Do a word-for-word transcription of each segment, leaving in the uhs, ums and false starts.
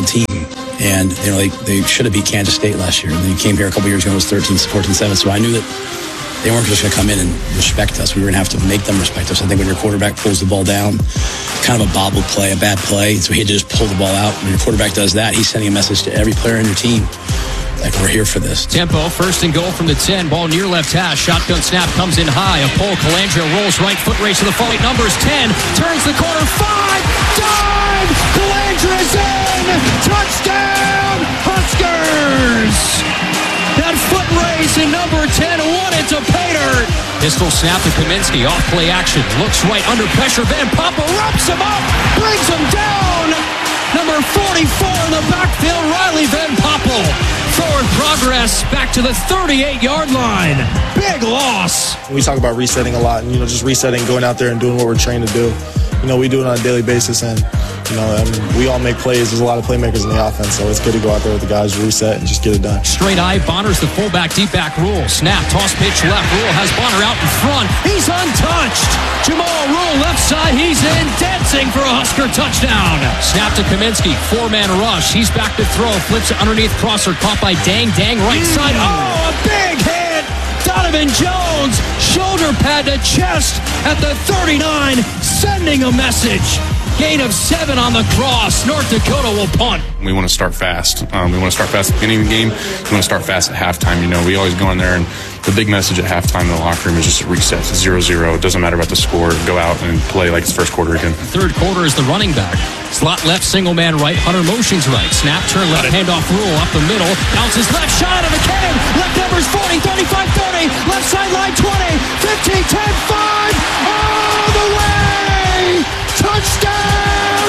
team. And, you know, they, they should have beat Kansas State last year. And they came here a couple years ago, it was thirteen, fourteen, seven. So I knew that they weren't just going to come in and respect us. We were going to have to make them respect us. I think when your quarterback pulls the ball down, kind of a bobbled play, a bad play, so he had to just pull the ball out. When your quarterback does that, he's sending a message to every player on your team. Like, we're here for this. Tempo, first and goal from the ten. Ball near left hash. Shotgun snap comes in high. A pull. Colangelo rolls right. Foot race to the fall. Numbers ten. Turns the corner. Five. Dive. Colangelo is in. Touchdown. Huskers. That foot race in number ten won it to Pater. Pistol snap to Kaminsky. Off play action. Looks right under pressure. Van Poppel wraps him up. Brings him down. Number forty-four in the backfield. Riley Van Poppel. Forward progress back to the thirty-eight-yard line. Big loss. We talk about resetting a lot, and you know, just resetting, going out there and doing what we're trained to do. You know, we do it on a daily basis, and you know, I mean, we all make plays. There's a lot of playmakers in the offense, so it's good to go out there with the guys, reset, and just get it done. Straight eye, Bonner's the fullback, deep back Rule. Snap, toss pitch left. Rule has Bonner out in front. He's untouched. Jamal Rule left side. He's in, dancing for a Husker touchdown. Snap to Kaminsky, four-man rush. He's back to throw. Flips it underneath crosser, caught by Dang. Dang right side. Oh, a big hit. Donovan Jones, shoulder pad to chest at the thirty-nine, sending a message. Gain of seven on the cross. North Dakota will punt. We want to start fast. Um, we want to start fast at the beginning of the game. We want to start fast at halftime. You know, we always go in there, and the big message at halftime in the locker room is just a reset. It's zero zero. It doesn't matter about the score. Go out and play like it's first quarter again. Third quarter is the running back. Slot left, single man right. Hunter motions right. Snap, turn left, handoff Rule up the middle. Bounces left, shot of McCabe. Left numbers forty, thirty-five, thirty. Left sideline twenty, fifteen, ten, five. All the way. Touchdown,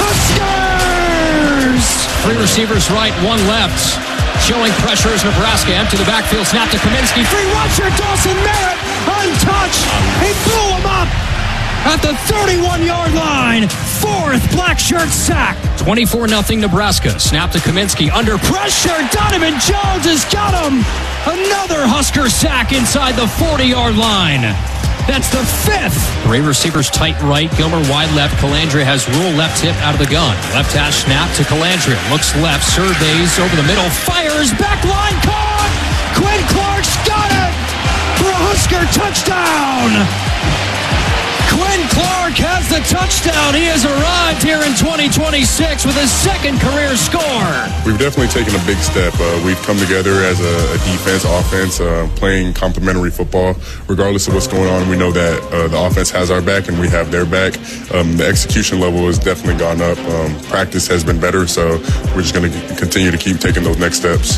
Huskers! Three receivers right, one left. Showing pressure is Nebraska. Empty the backfield, snap to Kaminsky. Free rusher, Dawson Merritt, untouched. He blew him up at the thirty-one-yard line. Fourth black shirt sack. twenty-four nothing Nebraska. Snap to Kaminsky. Under pressure, Donovan Jones has got him. Another Husker sack inside the forty-yard line. That's the fifth. Three receivers tight right. Gilmer wide left. Colangelo has Rule left hip out of the gun. Left hash snap to Colangelo. Looks left. Surveys over the middle. Fires. Back line caught. Quinn Clark's got it for a Husker touchdown. Quinn Clark has the touchdown. He has arrived here in twenty twenty-six with his second career score. We've definitely taken a big step. Uh, we've come together as a, a defense, offense, uh, playing complementary football. Regardless of what's going on, we know that uh, the offense has our back and we have their back. Um, the execution level has definitely gone up. Um, practice has been better, so we're just going to continue to keep taking those next steps.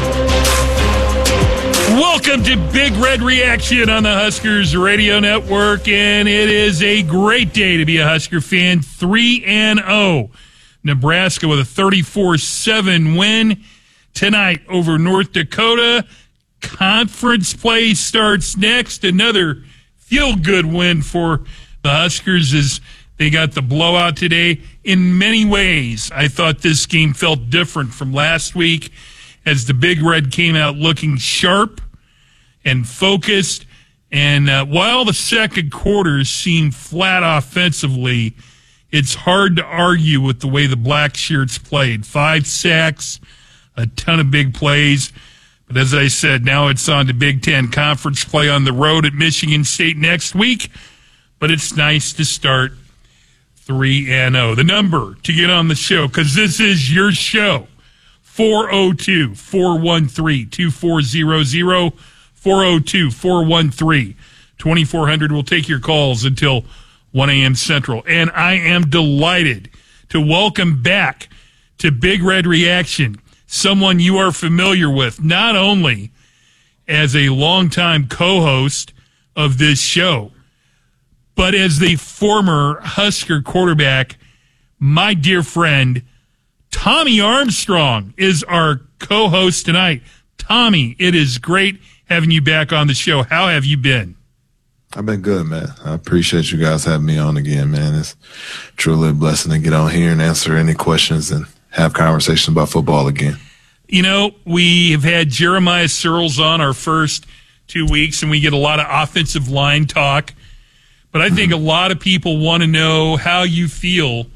Welcome to Big Red Reaction on the Huskers Radio Network, and it is a great day to be a Husker fan. three and oh. Nebraska with a thirty-four seven win tonight over North Dakota. Conference play starts next. Another feel-good win for the Huskers as they got the blowout today. In many ways, I thought this game felt different from last week as the Big Red came out looking sharp and focused. And uh, while the second quarter seemed flat offensively, it's hard to argue with the way the Black Shirts played. Five sacks, a ton of big plays. But as I said, now it's on to Big Ten Conference play on the road at Michigan State next week. But it's nice to start three and oh. The number to get on the show, because this is your show, four oh two, four one three, two four zero zero, four oh two, four one three, two four zero zero. We'll take your calls until one a.m. Central. And I am delighted to welcome back to Big Red Reaction someone you are familiar with, not only as a longtime co-host of this show, but as the former Husker quarterback. My dear friend Tommy Armstrong is our co-host tonight. Tommy, it is great having you back on the show. How have you been? I've been good, man. I appreciate you guys having me on again, man. It's truly a blessing to get on here and answer any questions and have conversations about football again. You know, we have had Jeremiah Searles on our first two weeks, and we get a lot of offensive line talk. But I think mm-hmm. a lot of people want to know how you feel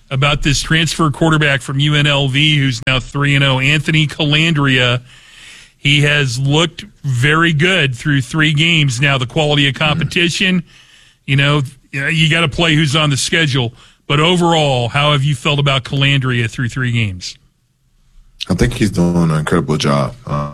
about this transfer quarterback from U N L V who's now three and oh, Anthony Colandrea. He has looked very good through three games. Now, the quality of competition, mm-hmm. you know, you got to play who's on the schedule. But overall, how have you felt about Colandrea through three games? I think he's doing an incredible job. Uh,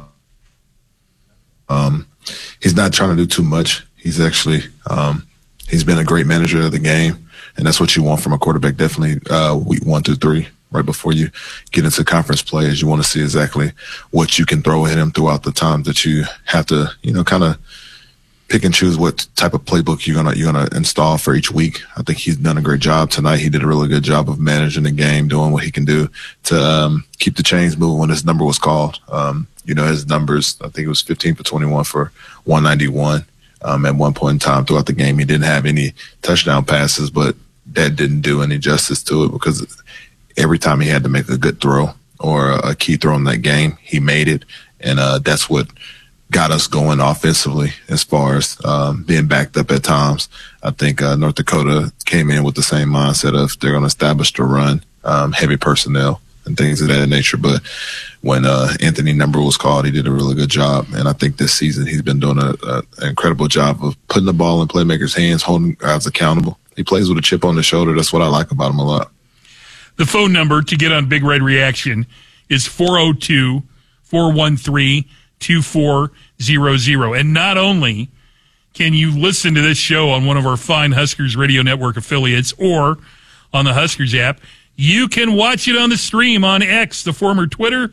um, he's not trying to do too much. He's actually um, he's been a great manager of the game, and that's what you want from a quarterback. Definitely uh, week one through three, right before you get into conference play, is you want to see exactly what you can throw at him throughout the times that you have to, you know, kind of pick and choose what type of playbook you're gonna you're gonna install for each week. I think he's done a great job tonight. He did a really good job of managing the game, doing what he can do to um, keep the chains moving when his number was called. Um, you know, his numbers, I think it was fifteen for twenty-one for one ninety-one. Um, at one point in time throughout the game, he didn't have any touchdown passes, but that didn't do any justice to it, because every time he had to make a good throw or a key throw in that game, he made it, and uh, that's what got us going offensively as far as um, being backed up at times. I think uh, North Dakota came in with the same mindset of they're going to establish the run, um, heavy personnel and things of that nature. But when uh, Anthony number was called, he did a really good job. And I think this season he's been doing a, a, an incredible job of putting the ball in playmakers' hands, holding guys accountable. He plays with a chip on his shoulder. That's what I like about him a lot. The phone number to get on Big Red Reaction is four oh two, four one three, two four zero zero. And not only can you listen to this show on one of our fine Huskers Radio Network affiliates or on the Huskers app, you can watch it on the stream on X, the former Twitter,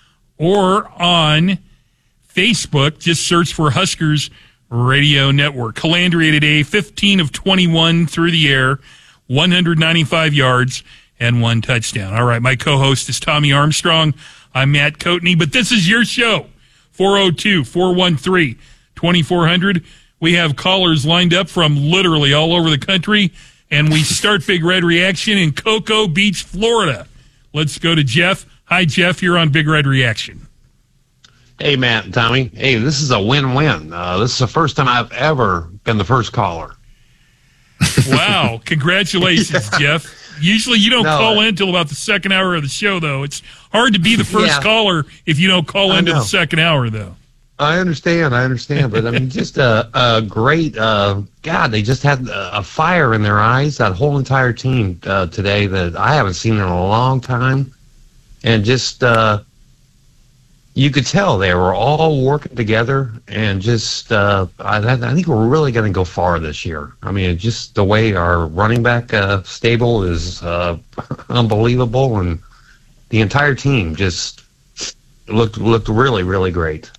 or on Facebook. Just search for Huskers Radio Network. Colandrea today, fifteen of twenty-one through the air, one hundred ninety-five yards, and one touchdown. All right, my co-host is Tommy Armstrong. I'm Matt Coatney, but this is your show. four oh two, four one three, two four zero zero. We have callers lined up from literally all over the country, and we start Big Red Reaction in Cocoa Beach, Florida. Let's go to Jeff. Hi, Jeff. You're on Big Red Reaction. Hey, Matt and Tommy. Hey, this is a win-win. Uh, this is the first time I've ever been the first caller. Wow. Congratulations, yeah. Jeff. Usually you don't no, call in until about the second hour of the show, though. It's hard to be the first yeah. caller if you don't call into the second hour, though. I understand, I understand. But, I mean, just a, a great, uh, God, they just had a fire in their eyes, that whole entire team uh, today that I haven't seen in a long time. And just, uh, you could tell they were all working together, and just, uh, I, I think we're really going to go far this year. I mean, just the way our running back uh, stable is uh, unbelievable, and the entire team just looked looked really, really great.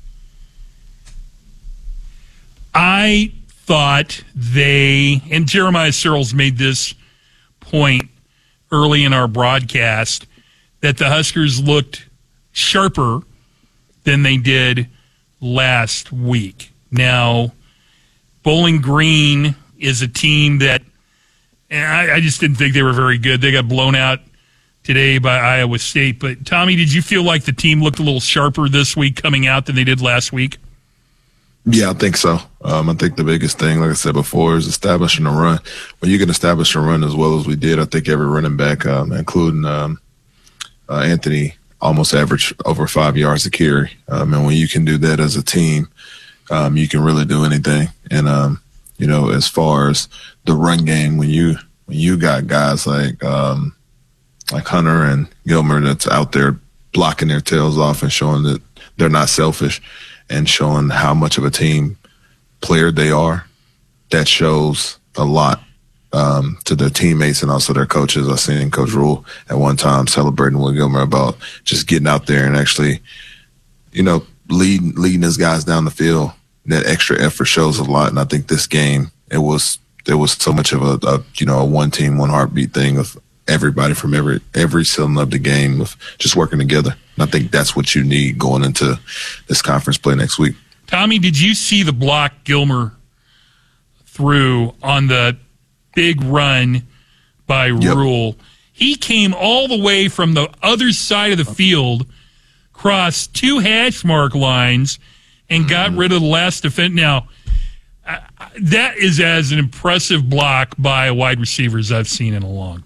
I thought they, and Jeremiah Searles made this point early in our broadcast, that the Huskers looked sharper than they did last week. Now, Bowling Green is a team that I, I just didn't think they were very good. They got blown out today by Iowa State. But, Tommy, did you feel like the team looked a little sharper this week coming out than they did last week? Yeah, I think so. Um, I think the biggest thing, like I said before, is establishing a run. When you can establish a run as well as we did, I think every running back, um, including um, uh, Anthony, almost average over five yards a carry. Um, and when you can do that as a team, um, you can really do anything. And, um, you know, as far as the run game, when you when you got guys like um, like Hunter and Gilmer that's out there blocking their tails off and showing that they're not selfish and showing how much of a team player they are, that shows a lot um, to their teammates and also their coaches. I seen Coach Rule at one time celebrating with Gilmer about just getting out there and actually, you know, leading leading his guys down the field. That extra effort shows a lot, and I think this game it was there was so much of a, a you know a one team, one heartbeat thing of everybody from every every cylinder of the game of just working together. And I think that's what you need going into this conference play next week. Tommy, did you see the block Gilmer threw on the big run by yep. Rule? He came all the way from the other side of the field, crossed two hash mark lines, and mm-hmm. got rid of the last defense. Now, uh, that is as an impressive block by a wide receiver as I've seen in a long time.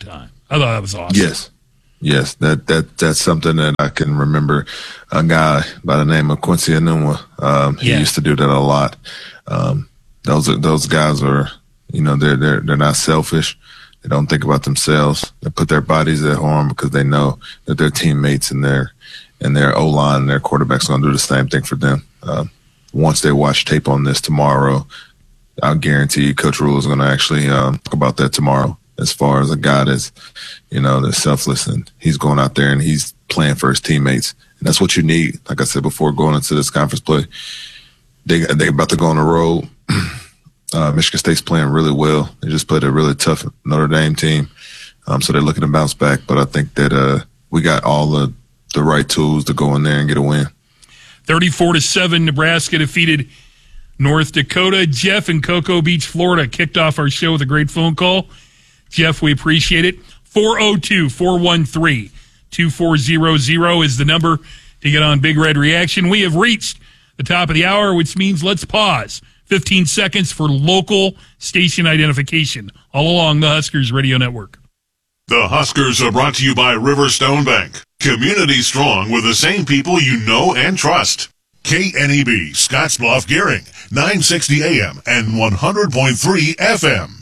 I thought that was awesome. Yes. Yes, that, that that's something that I can remember. A guy by the name of Quincy Enunwa, um, he Yeah. used to do that a lot. Um, those are, those guys are, you know, they're they're they're not selfish. They don't think about themselves. They put their bodies at harm because they know that their teammates and their and their O line and their quarterbacks are going to do the same thing for them. Um, once they watch tape on this tomorrow, I guarantee you, Coach Rule is going to actually um, talk about that tomorrow. As far as a guy that's, you know, that's selfless and he's going out there and he's playing for his teammates. And that's what you need. Like I said before, going into this conference play, they they about to go on the road. Uh, Michigan State's playing really well. They just played a really tough Notre Dame team. Um, so they're looking to bounce back. But I think that uh, we got all the, the right tools to go in there and get a win. thirty-four to seven, Nebraska defeated North Dakota. Jeff in Cocoa Beach, Florida, kicked off our show with a great phone call. Jeff, we appreciate it. four oh two, four one three, two four zero zero is the number to get on Big Red Reaction. We have reached the top of the hour, which means let's pause. fifteen seconds for local station identification all along the Huskers Radio Network. The Huskers are brought to you by Riverstone Bank. Community strong with the same people you know and trust. K N E B, Scottsbluff Gearing, nine sixty A M and one hundred point three F M.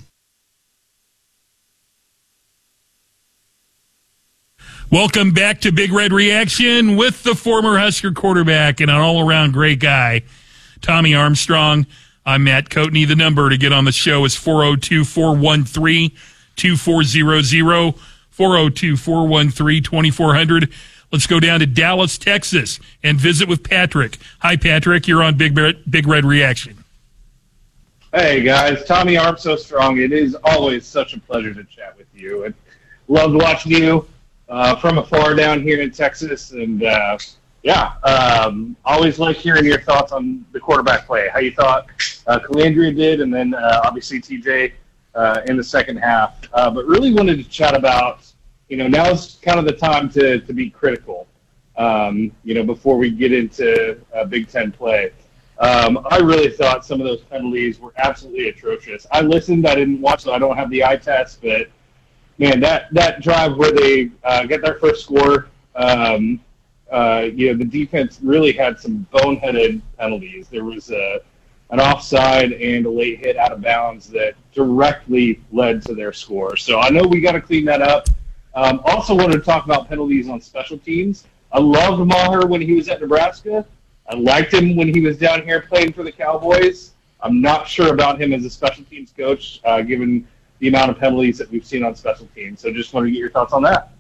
Welcome back to Big Red Reaction with the former Husker quarterback and an all-around great guy, Tommy Armstrong. I'm Matt Coatney. The number to get on the show is four oh two, four one three, two four zero zero, four oh two, four one three, two four zero zero. Let's go down to Dallas, Texas, and visit with Patrick. Hi, Patrick. You're on Big Red, Big Red Reaction. Hey, guys. Tommy Armstrong. It is always such a pleasure to chat with you. And loved watching you. Uh, from afar down here in Texas, and uh, yeah, um, always like hearing your thoughts on the quarterback play, how you thought uh, Calandria did, and then uh, obviously T J uh, in the second half. Uh, but really wanted to chat about, you know, now's kind of the time to, to be critical, um, you know, before we get into uh, Big Ten play. Um, I really thought some of those penalties were absolutely atrocious. I listened, I didn't watch, so I don't have the eye test, but man, that, that drive where they uh, get their first score, um, uh, you know, the defense really had some boneheaded penalties. There was a, an offside and a late hit out of bounds that directly led to their score. So I know we got to clean that up. Um, also wanted to talk about penalties on special teams. I loved Maher when he was at Nebraska. I liked him when he was down here playing for the Cowboys. I'm not sure about him as a special teams coach, uh, given the amount of penalties that we've seen on special teams. So just want to get your thoughts on that.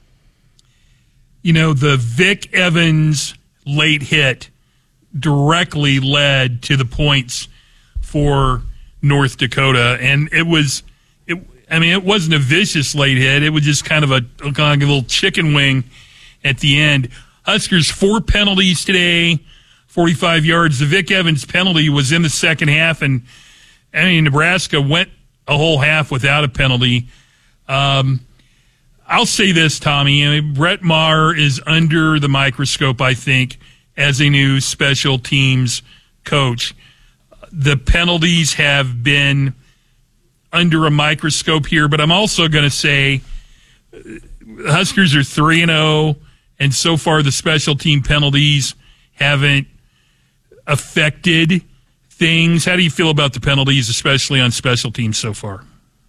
You know, the Vic Evans late hit directly led to the points for North Dakota. And it was, it, I mean, it wasn't a vicious late hit. It was just kind of a, kind of a little chicken wing at the end. Huskers, four penalties today, forty-five yards. The Vic Evans penalty was in the second half. And, I mean, Nebraska went a whole half without a penalty. Um, I'll say this, Tommy. I mean, Brett Maher is under the microscope, I think, as a new special teams coach. The penalties have been under a microscope here, but I'm also going to say the Huskers are three and oh, and so far the special team penalties haven't affected things. How do you feel about the penalties, especially on special teams so far?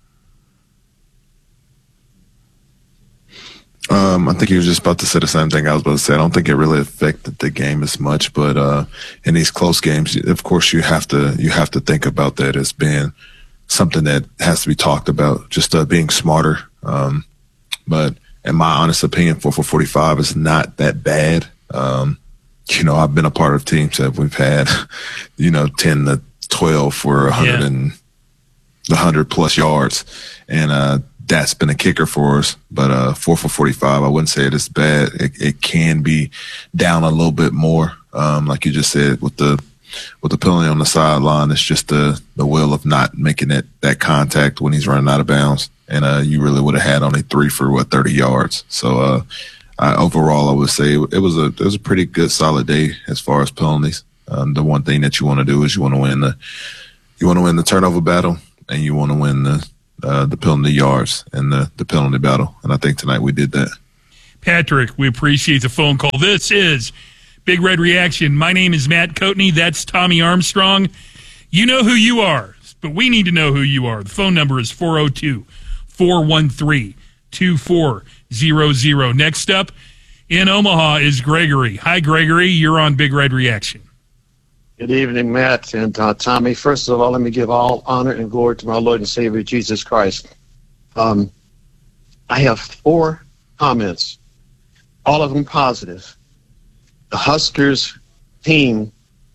Um, I think you were just about to say the same thing I was about to say. I don't think it really affected the game as much, but uh, in these close games, of course, you have to you have to think about that as being something that has to be talked about. Just uh, being smarter. Um, but in my honest opinion, four for forty-five is not that bad. Um, You know, I've been a part of teams that we've had, you know, ten to twelve for one hundred yeah. and one hundred plus yards. And uh, that's been a kicker for us. But uh, four for forty-five, I wouldn't say it is bad. It, it can be down a little bit more. Um, like you just said, with the with the penalty on the sideline, it's just the, the will of not making it, that contact when he's running out of bounds. And uh, you really would have had only three for, what, thirty yards. So, uh, I, overall, I would say it was a it was a pretty good, solid day as far as penalties. Um, the one thing that you want to do is you want to win the you want to win the turnover battle, and you want to win the uh, the penalty yards and the, the penalty battle. And I think tonight we did that. Patrick, we appreciate the phone call. This is Big Red Reaction. My name is Matt Coatney. That's Tommy Armstrong. You know who you are, but we need to know who you are. The phone number is four oh two, four one three, two four zero zero. Next up in Omaha is Gregory. Hi, Gregory. You're on Big Red Reaction. Good evening, Matt and uh, Tommy. First of all, let me give all honor and glory to my Lord and Savior, Jesus Christ. Um, I have four comments, all of them positive. The Huskers team,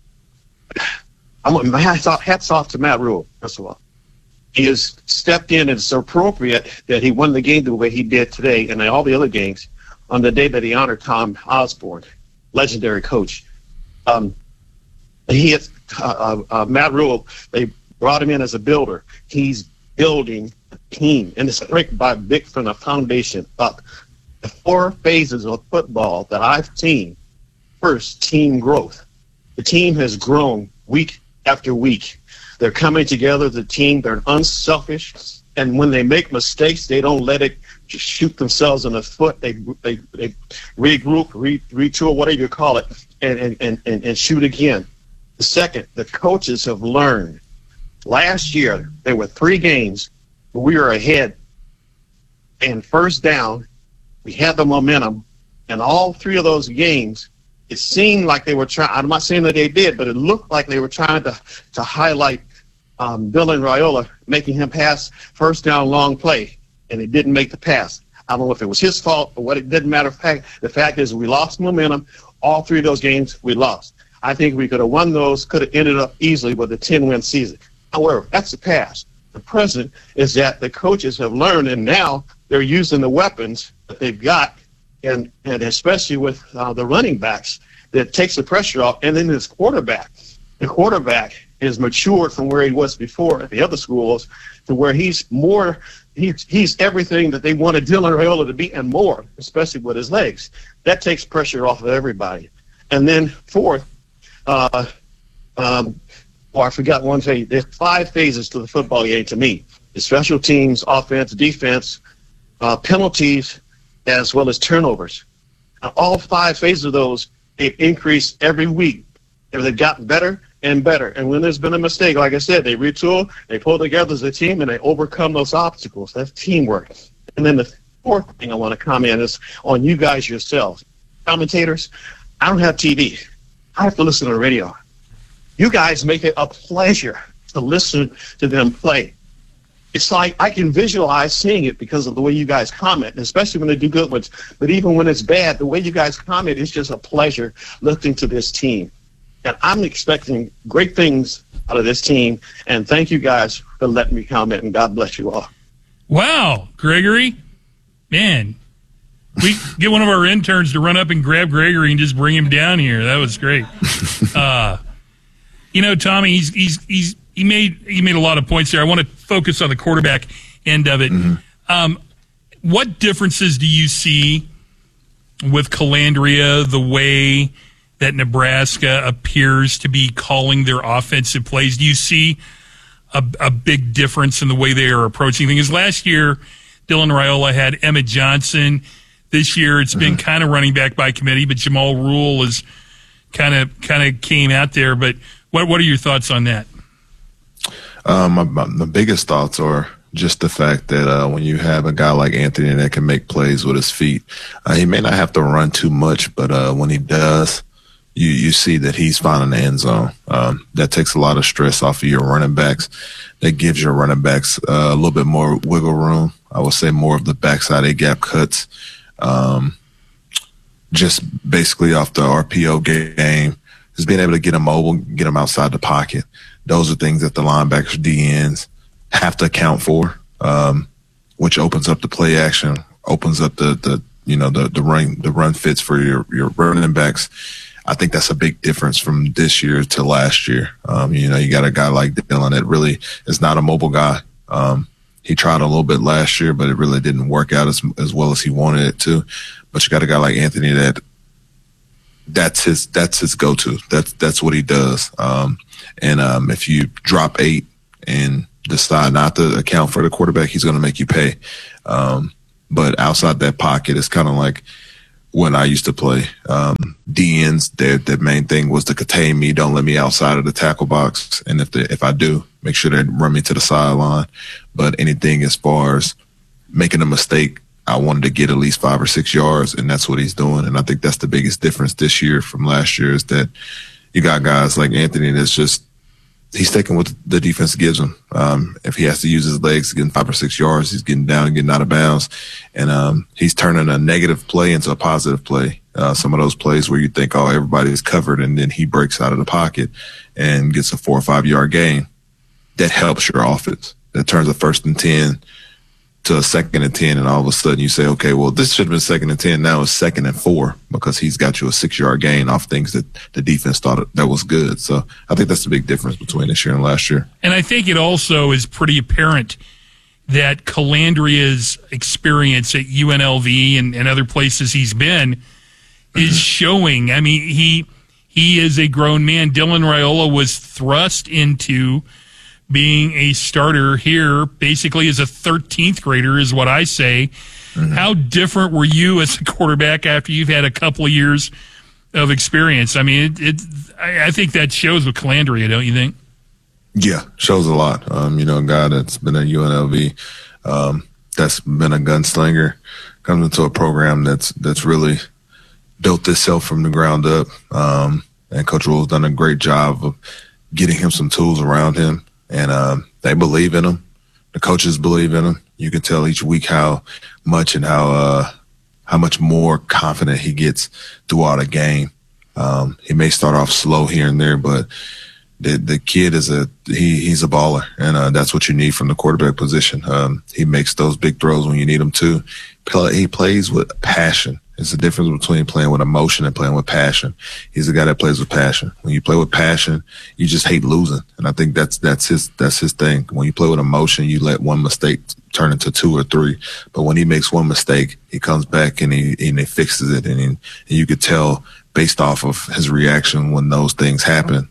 I'm, my hats off, hats off to Matt Rhule, first of all. He has stepped in, and it's appropriate that he won the game the way he did today and in all the other games on the day that he honored Tom Osborne, legendary coach. Um, he has, uh, uh, Matt Rhule, they brought him in as a builder. He's building a team, and it's brick by brick from the foundation up. The four phases of football that I've seen. First, team growth. The team has grown week after week. They're coming together as a team. They're unselfish, and when they make mistakes, they don't let it just shoot themselves in the foot. They they, they regroup, re, retool, whatever you call it, and, and, and, and, and shoot again. The second, the coaches have learned. Last year, there were three games where we were ahead, and first down, we had the momentum, and all three of those games, it seemed like they were trying, I'm not saying that they did, but it looked like they were trying to, to highlight um, Dylan Raiola, making him pass first down long play, and he didn't make the pass. I don't know if it was his fault or what. It didn't matter. Fact, the fact is we lost momentum. All three of those games we lost. I think we could have won those, could have ended up easily with a ten-win season. However, that's the past. The present is that the coaches have learned, and now they're using the weapons that they've got, and, and especially with uh, the running backs, that takes the pressure off. And then this quarterback, the quarterback is matured from where he was before at the other schools to where he's more, he's, he's everything that they wanted Dylan Raiola to be and more, especially with his legs. That takes pressure off of everybody. And then fourth, uh, um, oh, I forgot one thing. There's five phases to the football game to me. The special teams, offense, defense, uh, penalties, as well as turnovers. Now, all five phases of those, they've increased every week. And they've gotten better and better. And when there's been a mistake, like I said, they retool, they pull together as a team, and they overcome those obstacles. That's teamwork. And then the fourth thing I want to comment is on you guys yourselves. Commentators, I don't have T V. I have to listen to the radio. You guys make it a pleasure to listen to them play. It's like I can visualize seeing it because of the way you guys comment, especially when they do good ones. But even when it's bad, the way you guys comment is just a pleasure listening to this team. And I'm expecting great things out of this team. And thank you guys for letting me comment, and God bless you all. Wow, Gregory. Man, we get one of our interns to run up and grab Gregory and just bring him down here. That was great. Uh, you know, Tommy, he's he's he's he made he made a lot of points there. I want to focus on the quarterback end of it. Mm-hmm. Um, what differences do you see with Calandria, the way that Nebraska appears to be calling their offensive plays? Do you see a, a big difference in the way they are approaching things? Last year, Dylan Raiola had Emmett Johnson. This year, it's been mm-hmm. kind of running back by committee, but Jamal Rule is kind of kind of came out there. But what what are your thoughts on that? Um, my, my, the biggest thoughts are just the fact that uh, when you have a guy like Anthony that can make plays with his feet, uh, he may not have to run too much, but uh, when he does, you you see that he's finding the end zone. Um, that takes a lot of stress off of your running backs. That gives your running backs uh, a little bit more wiggle room. I would say more of the backside A gap cuts. Um, just basically off the R P O game, just being able to get him mobile, get him outside the pocket. Those are things that the linebackers, D Ns have to account for, um, which opens up the play action, opens up the, the you know, the, the run, the run fits for your, your running backs. I think that's a big difference from this year to last year. Um, you know, you got a guy like Dylan that really is not a mobile guy. Um, he tried a little bit last year, but it really didn't work out as as well as he wanted it to. But you got a guy like Anthony that that's his that's his go-to. That's that's what he does. Um, and um, if you drop eight and decide not to account for the quarterback, he's going to make you pay. Um, but outside that pocket, it's kind of like when I used to play. Um, D Ns, their, their main thing was to contain me, don't let me outside of the tackle box. And if they, if I do, make sure they run me to the sideline. But anything as far as making a mistake, I wanted to get at least five or six yards, and that's what he's doing. And I think that's the biggest difference this year from last year is that you got guys like Anthony that's just he's taking what the defense gives him. Um, if he has to use his legs, getting five or six yards, he's getting down and getting out of bounds. And um, he's turning a negative play into a positive play. Uh, some of those plays where you think, oh, everybody's covered, and then he breaks out of the pocket and gets a four or five yard gain. That helps your offense. That turns a first and ten to a second and ten, and all of a sudden you say, okay, well, this should have been second and ten. Now it's second and four because he's got you a six-yard gain off things that the defense thought that was good. So I think that's the big difference between this year and last year. And I think it also is pretty apparent that Calandria's experience at U N L V and, and other places he's been is showing. I mean, he he is a grown man. Dylan Raiola was thrust into being a starter here basically as a thirteenth grader is what I say. Mm-hmm. How different were you as a quarterback after you've had a couple of years of experience? I mean, it, it I, I think that shows with Calandria, don't you think? Yeah, shows a lot. Um, you know, a guy that's been at U N L V, um, that's been a gunslinger, comes into a program that's that's really built itself from the ground up. Um, and Coach Rhule's done a great job of getting him some tools around him. And um, they believe in him. The coaches believe in him. You can tell each week how much and how uh, how much more confident he gets throughout a game. Um, he may start off slow here and there, but the the kid is a he he's a baller, and uh, that's what you need from the quarterback position. Um, he makes those big throws when you need him to. He plays with passion. It's the difference between playing with emotion and playing with passion. He's a guy that plays with passion. When you play with passion, you just hate losing, and I think that's that's his that's his thing. When you play with emotion, you let one mistake turn into two or three. But when he makes one mistake, he comes back and he and he fixes it, and, he, and you could tell based off of his reaction when those things happen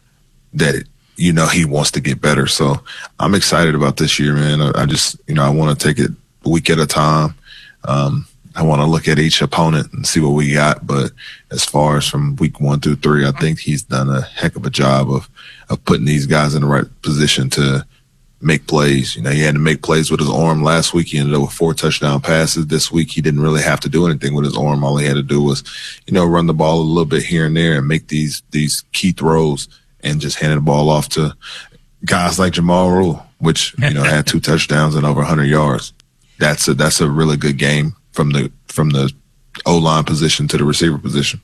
that it, you know he wants to get better. So I'm excited about this year, man. I, I just you know I want to take it a week at a time. Um, I want to look at each opponent and see what we got. But as far as from week one through three, I think he's done a heck of a job of, of putting these guys in the right position to make plays. You know, he had to make plays with his arm last week. He ended up with four touchdown passes. This week, he didn't really have to do anything with his arm. All he had to do was, you know, run the ball a little bit here and there and make these, these key throws and just hand the ball off to guys like Jamal Rule, which, you know, had two touchdowns and over one hundred yards. That's a, that's a really good game from the from the O-line position to the receiver position.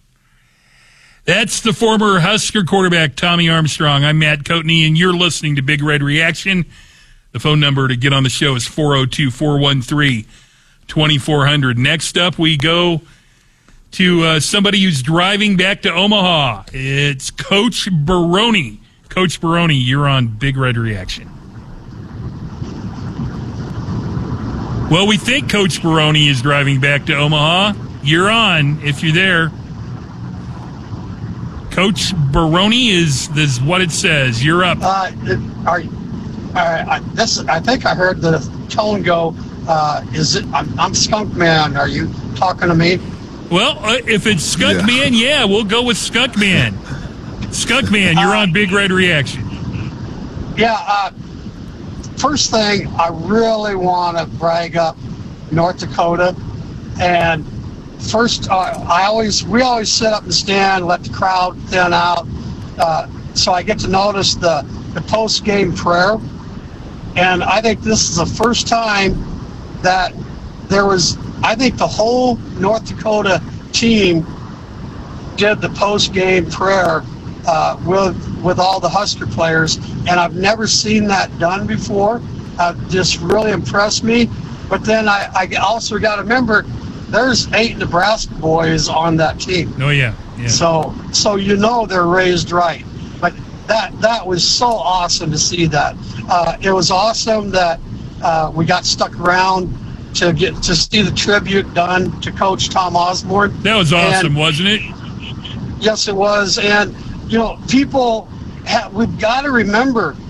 That's the former Husker quarterback, Tommy Armstrong. I'm Matt Coatney, and you're listening to Big Red Reaction. The phone number to get on the show is four oh two, four one three, two four zero zero. Next up, we go to uh, somebody who's driving back to Omaha. It's Coach Baroni. Coach Baroni, you're on Big Red Reaction. Well, we think Coach Baroni is driving back to Omaha. You're on if you're there. Coach Baroni is, is what it says. You're up. Uh, are, are, I, this, I think I heard the tone go, uh, is it, I'm, I'm Skunk Man. Are you talking to me? Well, uh, if it's Skunk yeah. Man, yeah, we'll go with Skunk Man. Skunk Man, you're uh, on Big Red Reaction. Yeah, uh, first thing, I really want to brag up North Dakota. And first, uh, I always we always sit up and stand, let the crowd thin out, uh, so I get to notice the, the post-game prayer. And I think this is the first time that there was, I think the whole North Dakota team did the post-game prayer uh, with with all the Husker players, and I've never seen that done before. Uh, just really impressed me. But then I, I also got to remember, there's eight Nebraska boys on that team. Oh yeah, yeah. So so you know they're raised right. But that that was so awesome to see that. Uh, it was awesome that uh, we got stuck around to get to see the tribute done to Coach Tom Osborne. That was awesome, and, wasn't it? Yes, it was. And you know, people have, we've got to remember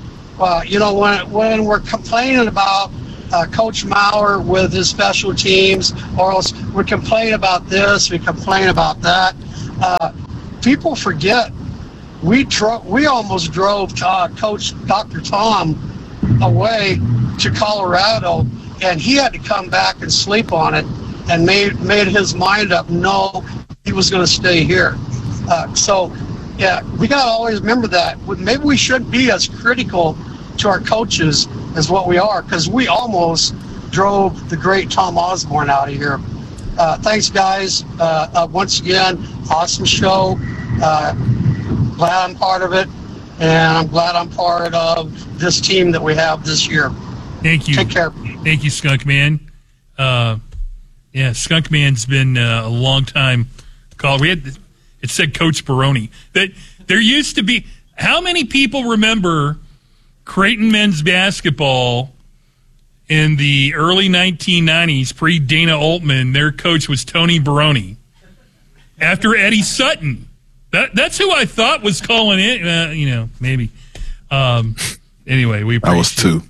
uh, you know, when when we're complaining about uh, Coach Maurer with his special teams, or else we complain about this, we complain about that. Uh, people forget we dro- we almost drove uh, Coach Doctor Tom away to Colorado, and he had to come back and sleep on it, and made made his mind up. No, he was going to stay here. Uh, so, yeah, we got to always remember that. Maybe we shouldn't be as critical to our coaches as what we are, because we almost drove the great Tom Osborne out of here. Uh, thanks, guys. Uh, uh, once again, awesome show. Uh, glad I'm part of it, and I'm glad I'm part of this team that we have this year. Thank you. Take care. Thank you, Skunk Man. Uh, yeah, Skunk Man's been uh, a long time caller. We had it said Coach Baroni. That there used to be. How many people remember Creighton men's basketball in the early nineteen nineties, pre Dana Altman? Their coach was Tony Baroni. After Eddie Sutton, that that's who I thought was calling in. Uh, you know, maybe. Um, anyway, we. I was two.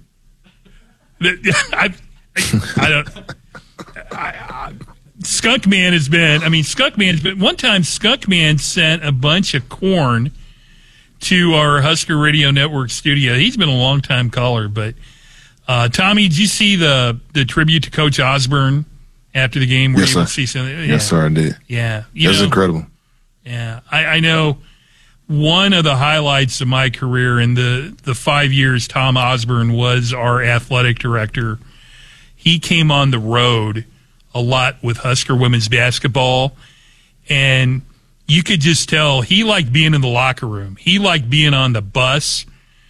I, I, I don't. I, I, Skunk Man has been. I mean, Skunk Man's been. One time, Skunk Man sent a bunch of corn to our Husker Radio Network studio. He's been a long time caller, but uh, Tommy, did you see the the tribute to Coach Osborne after the game? Where Yes, you sir. would see something? Yeah. Yes, sir, I did. Yeah, It was know, incredible. Yeah, I, I know. One of the highlights of my career in the, the five years Tom Osborne was our athletic director, he came on the road a lot with Husker women's basketball, and you could just tell he liked being in the locker room. He liked being on the bus,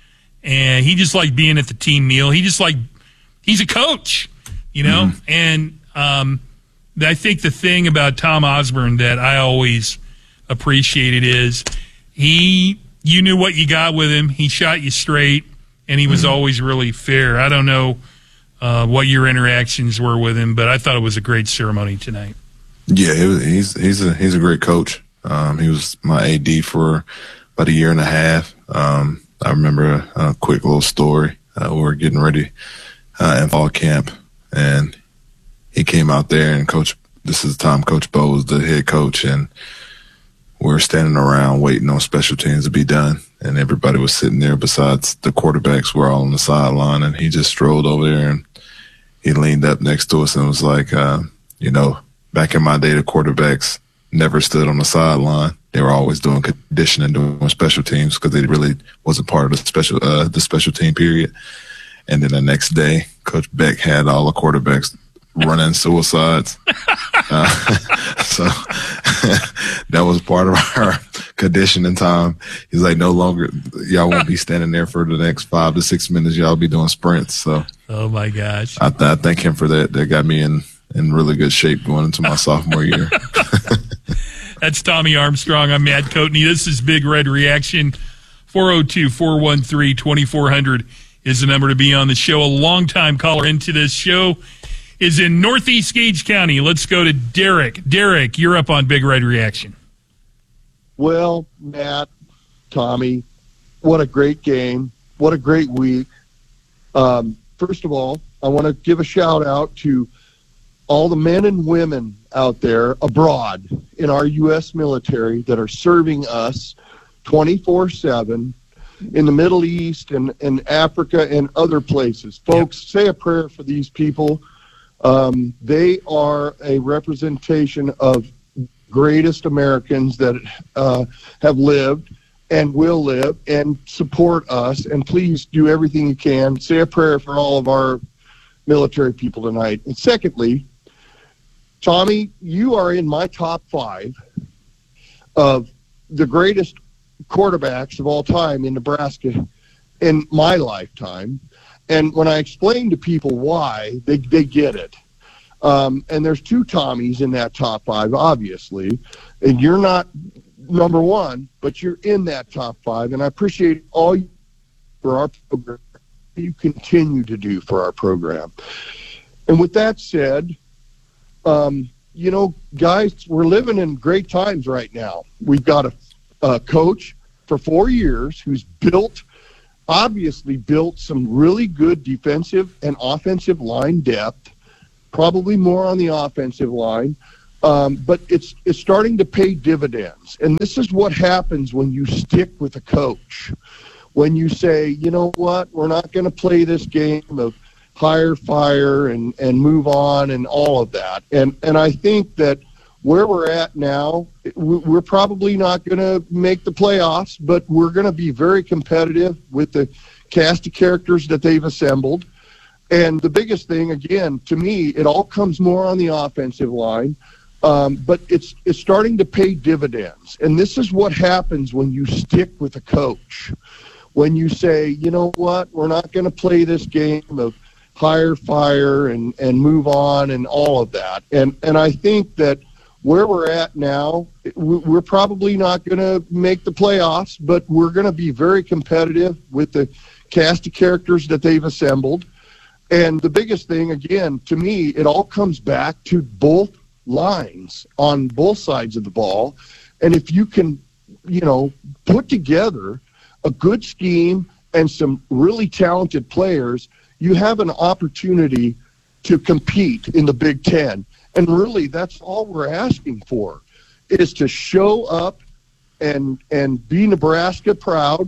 and he just liked being at the team meal. He just like he's a coach, you know? Mm-hmm. And um, I think the thing about Tom Osborne that I always appreciated is he, you knew what you got with him. He shot you straight, and he was mm-hmm. always really fair. I don't know uh, what your interactions were with him, but I thought it was a great ceremony tonight. Yeah, it was, he's he's a he's a great coach. Um, he was my A D for about a year and a half. Um, I remember a, a quick little story. Uh, we were getting ready uh, in fall camp, and he came out there, and Coach, this is the time Coach Bo was the head coach, and we were standing around waiting on special teams to be done, and everybody was sitting there besides the quarterbacks were all on the sideline, and he just strolled over there, and he leaned up next to us and was like, uh, you know, back in my day, the quarterbacks never stood on the sideline. They were always doing conditioning, doing special teams because they really wasn't part of the special uh, the special team period. And then the next day, Coach Beck had all the quarterbacks running suicides. Uh, so that was part of our conditioning time. He's like, no longer, y'all won't be standing there for the next five to six minutes. Y'all be doing sprints. So, oh my gosh, I, th- I thank him for that. That got me in, in really good shape going into my sophomore year. That's Tommy Armstrong. I'm Matt Coatney. This is Big Red Reaction. four oh two, four one three, two four zero zero is the number to be on the show. A longtime caller into this show is in Northeast Gage County. Let's go to Derek. Derek, you're up on Big Red Reaction. Well, Matt, Tommy, what a great game. What a great week. Um, first of all, I want to give a shout out to all the men and women out there abroad in our U S military that are serving us twenty-four seven in the Middle East and, and Africa and other places. Folks, say a prayer for these people. Um, they are a representation of greatest Americans that uh, have lived and will live and support us. And please do everything you can. Say a prayer for all of our military people tonight. And secondly, Tommy, you are in my top five of the greatest quarterbacks of all time in Nebraska in my lifetime. And when I explain to people why, they, they get it. Um, and there's two Tommies in that top five, obviously. And you're not number one, but you're in that top five. And I appreciate all you for our program, you continue to do for our program. And with that said, um, you know, guys, we're living in great times right now. We've got a, a coach for four years who's built obviously built some really good defensive and offensive line depth, probably more on the offensive line. Um, but it's it's starting to pay dividends. And this is what happens when you stick with a coach. When you say, you know what, we're not going to play this game of hire, fire, and, and move on and all of that. And and I think that where we're at now, we're probably not going to make the playoffs, but we're going to be very competitive with the cast of characters that they've assembled. And the biggest thing, again, to me, it all comes more on the offensive line. Um, but it's it's starting to pay dividends. And this is what happens when you stick with a coach. When you say, you know what, we're not going to play this game of hire, fire, and, and move on and all of that. And and I think that where we're at now, we're probably not going to make the playoffs, but we're going to be very competitive with the cast of characters that they've assembled. And the biggest thing, again, to me, it all comes back to both lines on both sides of the ball. And if you can, you know, put together a good scheme and some really talented players, you have an opportunity to compete in the Big Ten. And really, that's all we're asking for, is to show up and and be Nebraska proud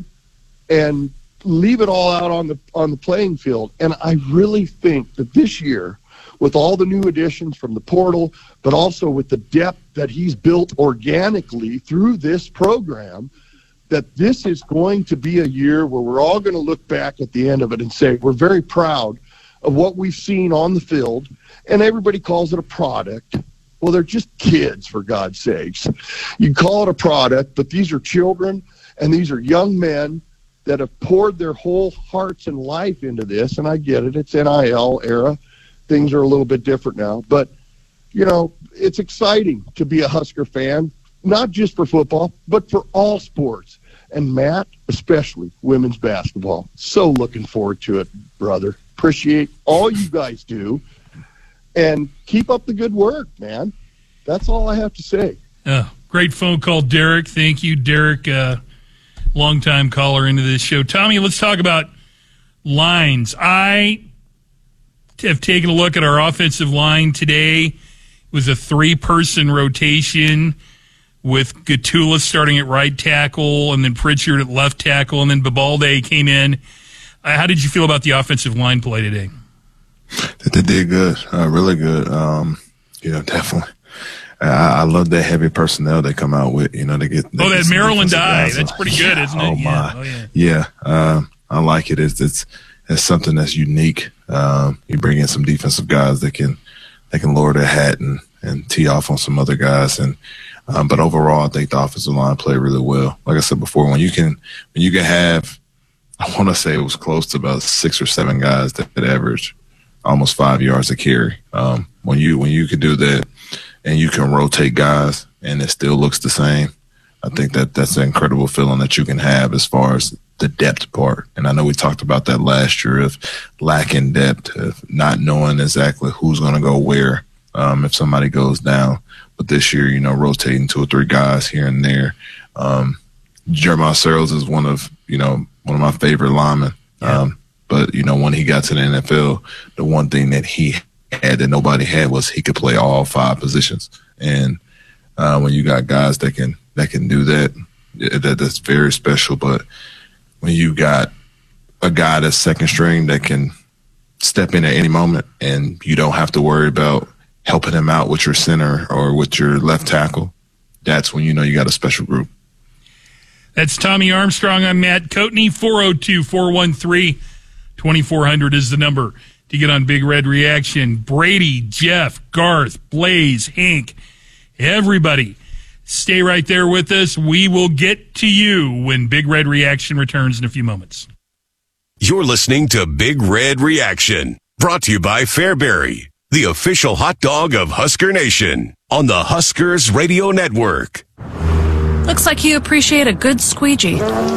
and leave it all out on the on the playing field. And I really think that this year, with all the new additions from the portal, but also with the depth that he's built organically through this program, that this is going to be a year where we're all going to look back at the end of it and say we're very proud of what we've seen on the field. And everybody calls it a product. Well, they're just kids, for God's sakes. You call it a product, but these are children and these are young men that have poured their whole hearts and life into this. And I get it. It's N I L era. Things are a little bit different now. But, you know, it's exciting to be a Husker fan, not just for football, but for all sports. And, Matt, especially women's basketball. So looking forward to it, brother. Appreciate all you guys do. And keep up the good work, man. That's all I have to say. Oh, great phone call, Derek. Thank you, Derek, uh, longtime caller into this show. Tommy, let's talk about lines. I have taken a look at our offensive line today. It was a three-person rotation with Gatula starting at right tackle and then Pritchard at left tackle, and then Babalde came in. Uh, how did you feel about the offensive line play today? They did good, uh, really good. Um, you know, definitely. I, I love that heavy personnel they come out with. You know, they get. They oh, get that Maryland eye. Guys. That's pretty good, isn't it? Oh, yeah. my. Oh, yeah. Yeah, uh, I like it. It's, it's, it's something that's unique. Um, you bring in some defensive guys that can, they can lower their hat and, and tee off on some other guys. And, um, but overall, I think the offensive line played really well. Like I said before, when you can, when you can have, I want to say it was close to about six or seven guys that, that average almost five yards a carry. Um, when you when you can do that and you can rotate guys and it still looks the same, I think that that's an incredible feeling that you can have as far as the depth part. And I know we talked about that last year of lacking depth, of not knowing exactly who's going to go where um, if somebody goes down. But this year, you know, rotating two or three guys here and there. Um, Jeremiah Searles is one of, you know, one of my favorite linemen. Yeah. Um, But, you know, when he got to the N F L, the one thing that he had that nobody had was he could play all five positions. And uh, when you got guys that can that can do that, that that's very special. But when you got a guy that's second string that can step in at any moment and you don't have to worry about helping him out with your center or with your left tackle, that's when you know you got a special group. That's Tommy Armstrong. I'm Matt Coatney. four oh two, four one three, twenty-four hundred is the number to get on Big Red Reaction. Brady, Jeff, Garth, Blaze, Hank, everybody, stay right there with us. We will get to you when Big Red Reaction returns in a few moments. You're listening to Big Red Reaction, brought to you by Fairbury, the official hot dog of Husker Nation, on the Huskers Radio Network. Looks like you appreciate a good squeegee.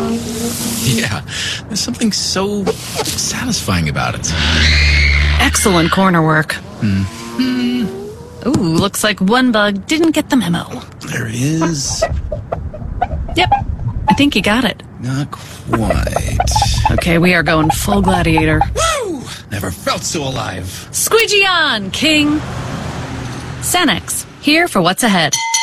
Yeah, there's something so satisfying about it. Excellent corner work. Mm-hmm. Ooh, looks like one bug didn't get the memo. There is. Yep, I think you got it. Not quite. Okay, we are going full gladiator. Woo! Never felt so alive. Squeegee on, King. Sanex, here for what's ahead.